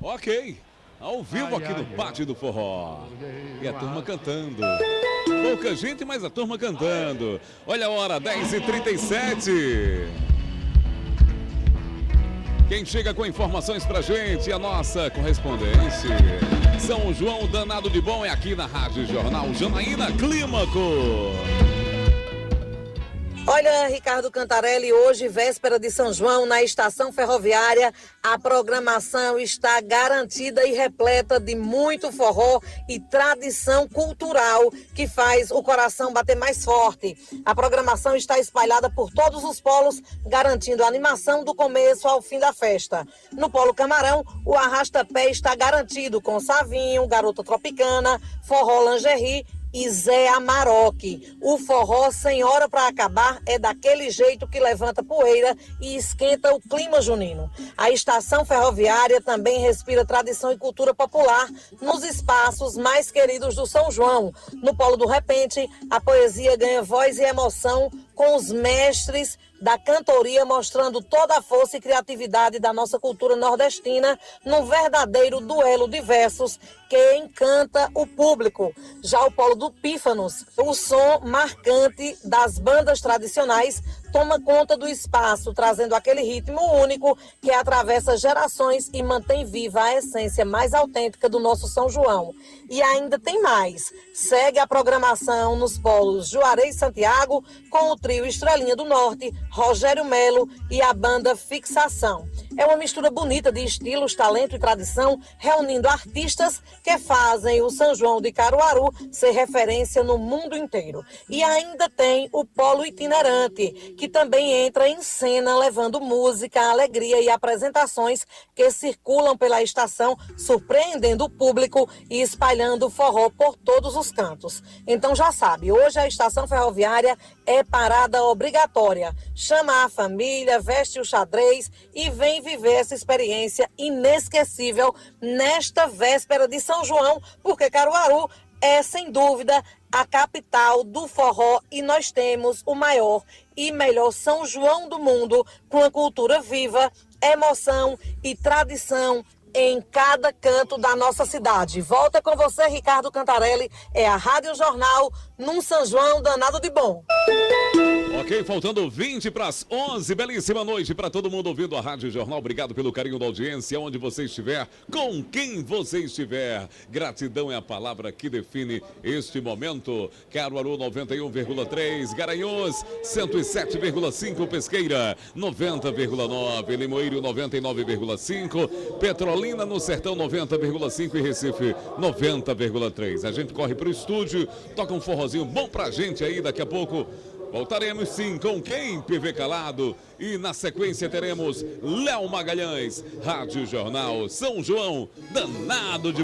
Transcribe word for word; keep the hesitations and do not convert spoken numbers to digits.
Ok, ao vivo Ai, aqui ai, no ai. Pátio do Forró. Ai, E a ai, turma ai. cantando. Pouca gente, mas a turma cantando. Olha a hora, dez e trinta e sete. Quem chega com informações pra gente, a nossa correspondente. São João Danado de Bom é aqui na Rádio Jornal Janaína Clímaco. Olha, Ricardo Cantarelli, hoje, véspera de São João, na estação ferroviária, a programação está garantida e repleta de muito forró e tradição cultural que faz o coração bater mais forte. A programação está espalhada por todos os polos, garantindo a animação do começo ao fim da festa. No Polo Camarão, o arrasta-pé está garantido com Savinho, Garota Tropicana, Forró Lingerie e Zé Amarok. O forró sem hora para acabar é daquele jeito que levanta poeira e esquenta o clima junino. A estação ferroviária também respira tradição e cultura popular nos espaços mais queridos do São João. No Polo do Repente, a poesia ganha voz e emoção com os mestres da cantoria mostrando toda a força e criatividade da nossa cultura nordestina num verdadeiro duelo de versos que encanta o público. Já o Polo do Pífanos, o som marcante das bandas tradicionais toma conta do espaço, trazendo aquele ritmo único que atravessa gerações e mantém viva a essência mais autêntica do nosso São João. E ainda tem mais. Segue a programação nos polos Juarez Santiago com o trio Estrelinha do Norte, Rogério Melo e a banda Fixação. É uma mistura bonita de estilos, talento e tradição, reunindo artistas que fazem o São João de Caruaru ser referência no mundo inteiro. E ainda tem o Polo Itinerante, que também entra em cena levando música, alegria e apresentações que circulam pela estação, surpreendendo o público e espalhando forró por todos os cantos. Então já sabe, hoje a estação ferroviária é parada obrigatória. Chama a família, veste o xadrez e vem viver essa experiência inesquecível nesta véspera de São João, porque Caruaru é, sem dúvida, a capital do forró e nós temos o maior e melhor São João do mundo, com a cultura viva, emoção e tradição em cada canto da nossa cidade. Volta com você, Ricardo Cantarelli, é a Rádio Jornal, num São João danado de bom. Ok, faltando vinte para as onze, belíssima noite para todo mundo ouvindo a Rádio Jornal. Obrigado pelo carinho da audiência, onde você estiver, com quem você estiver. Gratidão é a palavra que define este momento. Caruaru noventa e um vírgula três, Garanhuns cento e sete vírgula cinco, Pesqueira noventa vírgula nove, Limoeiro noventa e nove vírgula cinco, Petrolina no Sertão noventa vírgula cinco e Recife noventa vírgula três. A gente corre para o estúdio, toca um forrozinho bom pra gente aí daqui a pouco. Voltaremos sim com quem? P V Calado. E na sequência teremos Léo Magalhães. Rádio Jornal São João, danado de